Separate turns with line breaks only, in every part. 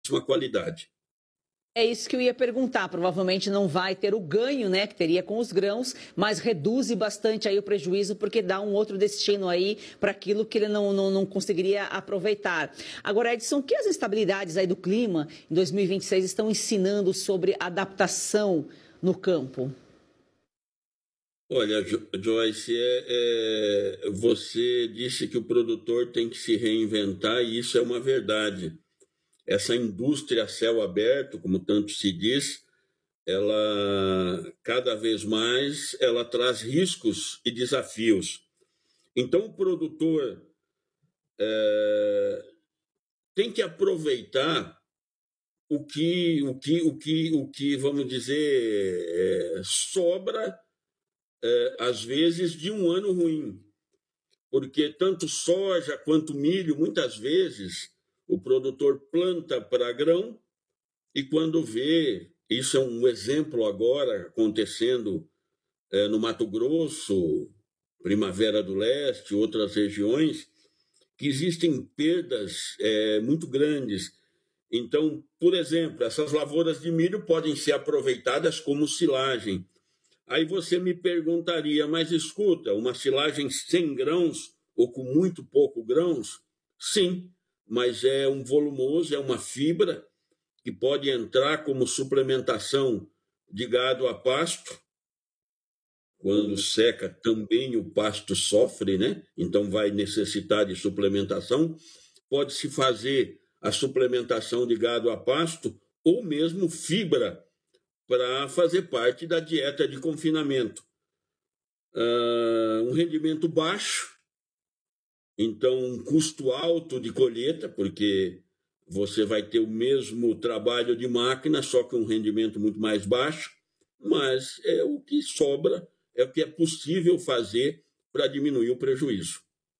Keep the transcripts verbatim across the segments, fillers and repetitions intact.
qualidade.
É isso que eu ia perguntar. Provavelmente não vai ter o ganho, né, que teria com os grãos, mas reduz bastante aí o prejuízo, porque dá um outro destino aí para aquilo que ele não, não, não conseguiria aproveitar. Agora, Edson, o que as instabilidades aí do clima em dois mil e vinte e seis estão ensinando sobre adaptação no campo?
Olha, Joyce, é, é, você disse que o produtor tem que se reinventar e isso é uma verdade. Essa indústria a céu aberto, como tanto se diz, ela cada vez mais ela traz riscos e desafios. Então o produtor é, tem que aproveitar o que, o que, o que, o que vamos dizer, é, sobra, é, às vezes, de um ano ruim. Porque tanto soja quanto milho, muitas vezes, o produtor planta para grão e quando vê, isso é um exemplo agora acontecendo é, no Mato Grosso, Primavera do Leste, outras regiões, que existem perdas é, muito grandes. Então, por exemplo, essas lavouras de milho podem ser aproveitadas como silagem. Aí você me perguntaria, mas escuta, uma silagem sem grãos ou com muito pouco grãos? Sim, mas é um volumoso, é uma fibra que pode entrar como suplementação de gado a pasto. Quando seca, também o pasto sofre, né? Então vai necessitar de suplementação. Pode-se fazer a suplementação de gado a pasto ou mesmo fibra para fazer parte da dieta de confinamento. Uh, um rendimento baixo, então um custo alto de colheita, porque você vai ter o mesmo trabalho de máquina, só que um rendimento muito mais baixo, mas é o que sobra, é o que é possível fazer para diminuir o prejuízo.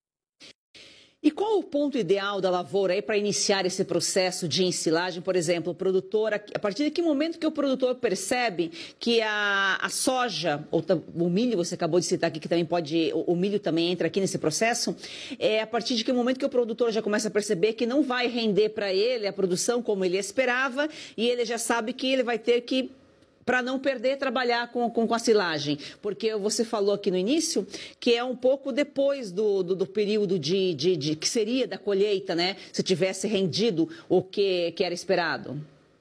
E qual o ponto ideal da lavoura aí para iniciar esse processo de ensilagem? Por exemplo, o produtor, a partir de que momento que o produtor percebe que a, a soja, ou o milho, você acabou de citar aqui, que também pode, o, o milho também entra aqui nesse processo, é a partir de que momento que o produtor já começa a perceber que não vai render para ele a produção como ele esperava e ele já sabe que ele vai ter que, para não perder, trabalhar com, com, com a silagem, porque você falou aqui no início que é um pouco depois do, do, do período de, de, de, que seria da colheita, né? Se tivesse rendido o que, que era esperado.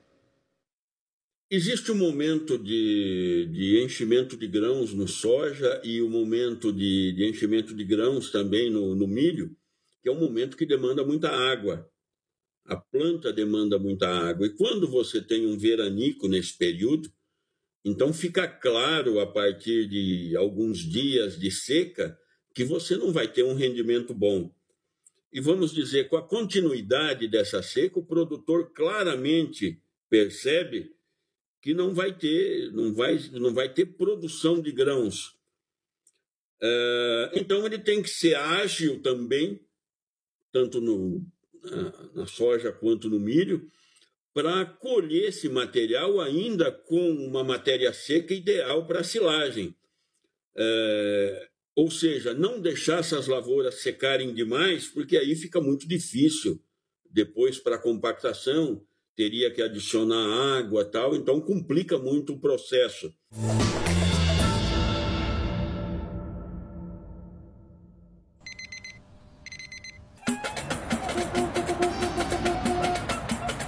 Existe um momento de, de enchimento de grãos no soja e o um momento de, de enchimento de grãos também no, no milho, que é um momento que demanda muita água. A planta demanda muita água. E quando você tem um veranico nesse período, então fica claro, a partir de alguns dias de seca, que você não vai ter um rendimento bom. E vamos dizer, com a continuidade dessa seca, o produtor claramente percebe que não vai ter, não vai, não vai ter produção de grãos. Então ele tem que ser ágil também, tanto no, na, na soja quanto no milho, para colher esse material ainda com uma matéria seca ideal para a silagem. É, ou seja, não deixar essas lavouras secarem demais, porque aí fica muito difícil. Depois, para a compactação, teria que adicionar água e tal, então complica muito o processo.